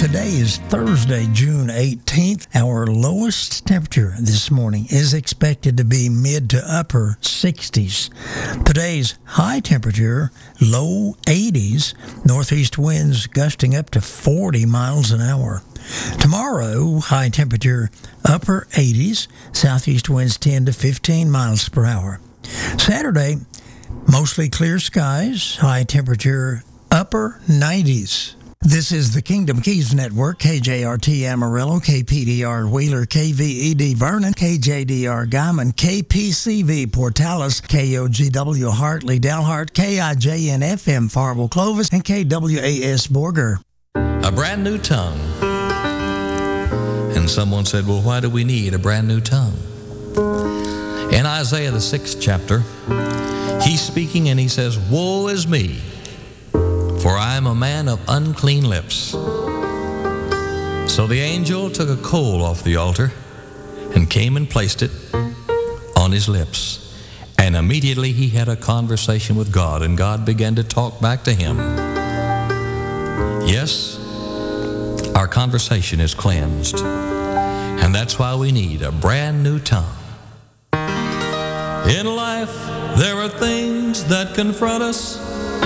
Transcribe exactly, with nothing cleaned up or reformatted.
Today is Thursday, June eighteenth. Our lowest temperature this morning is expected to be mid to upper sixties. Today's high temperature, low eighties, northeast winds gusting up to forty miles an hour. Tomorrow, high temperature, upper eighties, southeast winds ten to fifteen miles per hour. Saturday, mostly clear skies, high temperature, upper nineties. This is the Kingdom Keys Network, K J R T Amarillo, K P D R Wheeler, K V E D Vernon, K J D R Guyman, K P C V Portales, K O G W Hartley Dalhart, K I J N F M Farwell Clovis, and K W A S Borger. A brand new tongue. And someone said, well, why do we need a brand new tongue? In Isaiah, the sixth chapter, he's speaking and he says, woe is me, for I am a man of unclean lips. So the angel took a coal off the altar and came and placed it on his lips. And immediately he had a conversation with God, and God began to talk back to him. Yes, our conversation is cleansed. And that's why we need a brand new tongue. In life, there are things that confront us,